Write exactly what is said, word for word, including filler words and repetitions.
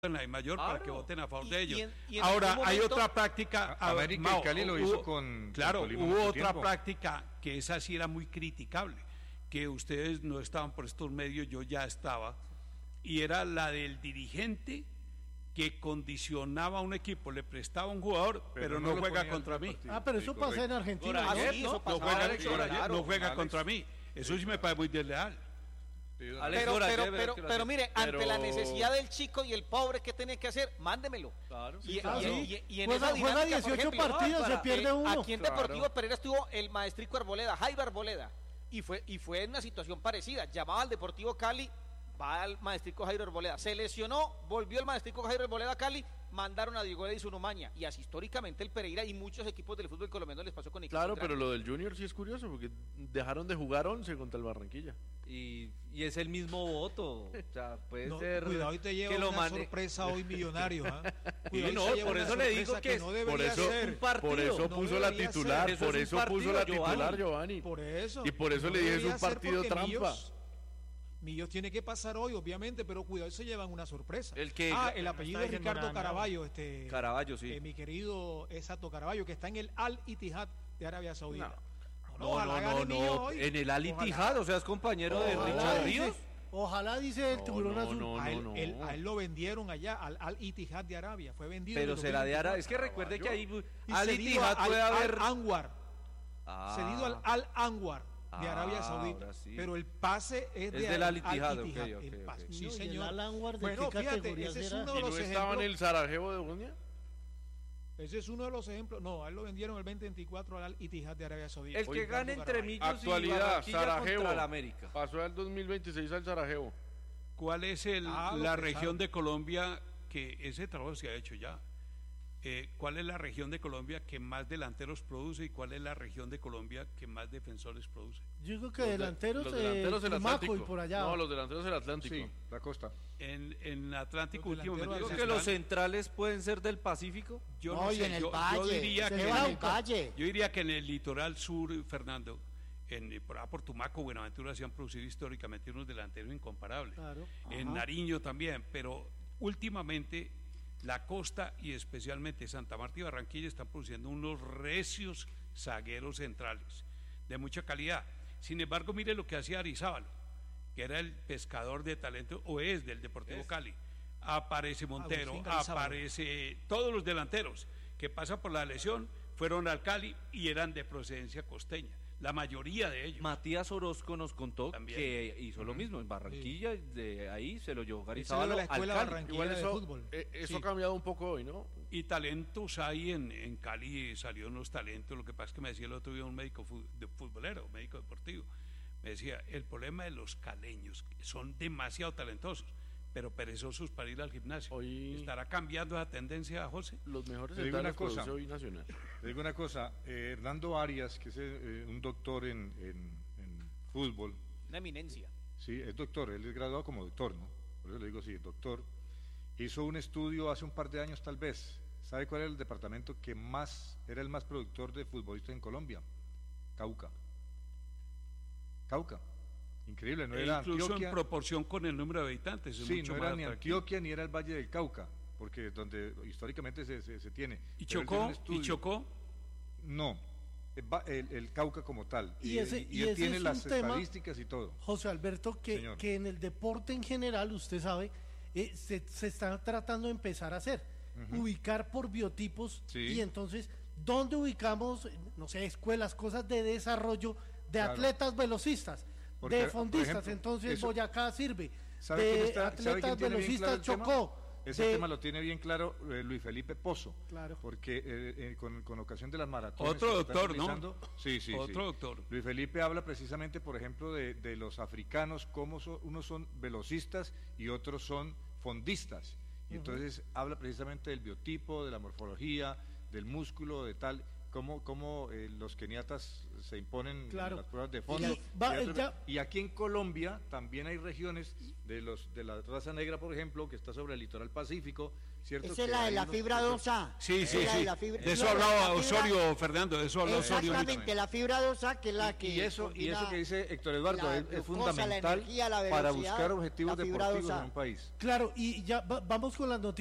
en la I mayor claro. para que voten a favor y, de ellos. Y en, y en Ahora, momento, hay otra práctica. A, América Mao, y Cali lo hubo, hizo con. Claro, con hubo otra tiempo. práctica que esa sí era muy criticable, que ustedes no estaban por estos medios, yo ya estaba, y era la del dirigente que condicionaba a un equipo, le prestaba a un jugador, pero, pero no, no juega contra mí. Ah, pero eso sí, pasa en Argentina. Ah, ¿no? sí, eso no, pasa no juega, Alex, no, claro, no juega Alex. contra mí. Eso sí me parece muy desleal. Pero, pero, pero, pero, pero mire, pero... ante la necesidad del chico y el pobre, ¿qué tiene que hacer? Mándemelo. Claro, y, sí, claro. y, y, y en juega, esa dinámica, juega dieciocho ejemplo, partidos, se pierde uno. Aquí en claro. Deportivo Pereira estuvo el maestrico Arboleda, Jairo Arboleda, y fue, y fue en una situación parecida. Llamaba al Deportivo Cali, va al maestrico Jairo Arboleda, se lesionó, volvió el maestrico Jairo Arboleda a Cali, mandaron a Diego Edison Umaña, y así históricamente el Pereira y muchos equipos del fútbol colombiano les pasó con equipos. Claro, pero lo del Junior sí es curioso, porque dejaron de jugar once contra el Barranquilla. Y, y es el mismo voto, o sea, puede no, ser cuidado y te lleva que una lo mane... sorpresa hoy Millonario, ¿eh? Y no, por eso le digo que, que no por eso, ser. Un partido, por eso no puso la titular, eso por es eso partido, puso la titular Giovanni. Giovanni. Por eso. Y por eso no le dije es un partido trampa. Millos, Millos tiene que pasar hoy, obviamente, pero cuidado, se llevan una sorpresa. El que ah, el apellido de Ricardo Caraballo, este Caraballo, sí. Eh, mi querido Exacto Caraballo, que está en el Al Ittihad de Arabia Saudita. No, no, no, no, no. en el Al Ittihad, o sea, es compañero ojalá, de Richard Ríos. Ojalá, dice el no, tiburón no, azul. No, no, a, él, no. él, a él lo vendieron allá, al Al Ittihad de Arabia, fue vendido. Pero será de Arabia, es que recuerde que ahí Al Ittihad puede al, haber. Al Anwar, ah. cedido al Al Anwar de Arabia ah, Saudita, sí. pero el pase es, es de del Al Ittihad, okay, okay, el pase. okay. Sí, no, señor. El Al Anwar, ¿de bueno, qué fíjate, ese es uno de ¿Y los no ejemplos. estaba en el Sarajevo de Bosnia? Ese es uno de los ejemplos. No, a él lo vendieron el veinte veinticuatro al Al Ittihad de Arabia Saudita. El que gane entre Millos actualidad, y Barranquilla Sarajevo, contra el América. Pasó al dos mil veintiséis al Sarajevo. ¿Cuál es el, ah, la región sabe. de Colombia que ese trabajo se ha hecho ya? Eh, ¿Cuál es la región de Colombia que más delanteros produce y cuál es la región de Colombia que más defensores produce? Yo creo que Los delanteros, de, los delanteros eh, el Tumaco Atlántico. y por allá. No, los delanteros del Atlántico. Sí, la costa. En, en Atlántico Los últimamente. Yo creo que los centrales pueden ser del Pacífico. Yo no, no y sé, en el yo, valle, yo diría se que va en el valle. Yo diría que en el litoral sur, Fernando, en por, por Tumaco, Buenaventura se han producido históricamente unos delanteros incomparables. Claro. En Ajá. Nariño también, pero últimamente la costa y especialmente Santa Marta y Barranquilla están produciendo unos recios zagueros centrales de mucha calidad. Sin embargo, mire lo que hacía Arizábal, que era el pescador de talento, o es del Deportivo es. Cali. Aparece Montero, aparece todos los delanteros que pasan por la lesión, fueron al Cali y eran de procedencia costeña. La mayoría de ellos. Matías Orozco nos contó También. que hizo lo mismo en Barranquilla, sí. de ahí se lo llevó de Garizabal la escuela al Cali. Igual eso, de fútbol. Eh, eso sí. ha cambiado un poco hoy, ¿no? Y talentos hay en, en Cali, salieron los talentos. Lo que pasa es que me decía el otro día un médico fu- de futbolero, un médico deportivo, me decía, el problema de los caleños, son demasiado talentosos, pero perezosos para ir al gimnasio. Hoy... ¿Estará cambiando esa tendencia, José? Los mejores Te digo una centrales cosa. produce hoy Nacional. Te digo una cosa, eh, Hernando Arias, que es eh, un doctor en, en, en fútbol. Una eminencia. Sí, es doctor, él es graduado como doctor, ¿no? Por eso le digo sí, doctor. Hizo un estudio hace un par de años tal vez. ¿Sabe cuál era el departamento que más, era el más productor de futbolistas en Colombia? Cauca. Cauca. Increíble, no E era incluso Antioquia. en proporción con el número de habitantes. Es Sí, mucho no más era ni atractivo. Antioquia ni era el Valle del Cauca, porque donde históricamente se, se, se tiene. ¿Y Pero él Chocó? tiene un ¿Y estudio. Chocó? No, el, va- el, el Cauca como tal. Y ese- y y él ese tiene es las un tema, estadísticas y todo. José Alberto, que, Señor. que en el deporte en general, usted sabe, eh, se, se está tratando de empezar a hacer, Ujú. ubicar por biotipos, Sí. y entonces, ¿dónde ubicamos, no sé, escuelas, cosas de desarrollo de Claro. atletas velocistas, Porque, de por fondistas? ejemplo, entonces eso- Boyacá sirve, ¿Sabe quién de está- sabe atletas quién tiene bien velocistas claro el tema? Chocó. Ese de- tema lo tiene bien claro eh, Luis Felipe Pozo. Claro. Porque eh, eh, con, con ocasión de las maratones. Otro que se están doctor, ¿no? realizando- Sí, sí, Otro sí. doctor. Luis Felipe habla precisamente, por ejemplo, de, de los africanos, cómo son, unos son velocistas y otros son fondistas. Y Ujú. entonces habla precisamente del biotipo, de la morfología, del músculo, de tal. cómo, cómo eh, los keniatas se imponen Claro. en las pruebas de fondo. Y, va, y, otro- ya- y aquí en Colombia también hay regiones de los de la raza negra, por ejemplo, que está sobre el litoral pacífico, ¿cierto? Esa Que es la de hay la unos- fibra dos A. Sí, sí, Es la sí. de la fibra- De eso no, la- hablaba la fibra- Osorio, Fernando, de eso hablaba Osorio. ahorita. Exactamente, la fibra dos A, que es la Y, que y eso y eso combina que dice Héctor Eduardo la es, es glucosa, la fundamental energía, la para velocidad, buscar objetivos la fibra deportivos dos A. en un país. Claro, y ya va- vamos con las noticias.